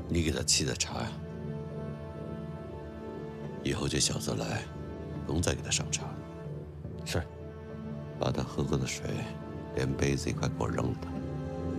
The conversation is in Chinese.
你给他沏的茶呀，以后这小子来，不用再给他上茶。 是。 把他喝过的水，连杯子一块给我扔了。